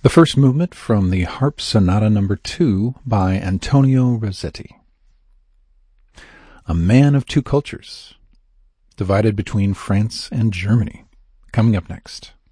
The first movement from the Harp Sonata No. 2 by Antonio Rossetti. A man of two cultures, divided between France and Germany. Coming up next.